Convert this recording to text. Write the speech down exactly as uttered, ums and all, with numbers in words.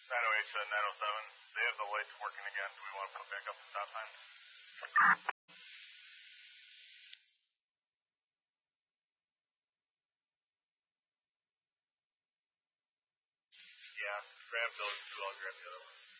nine oh eight to nine oh seven. They have the lights working again. Do we want to put back up the stop sign? Yeah, grab those two. I'll grab the other one.